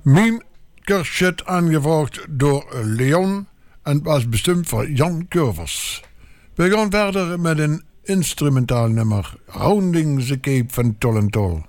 Mijn kerstje aangevraagd door Leon en was bestemd voor Jan Curvers. We gaan verder met een instrumentaal nummer, Rounding the Cape van Toll & Toll.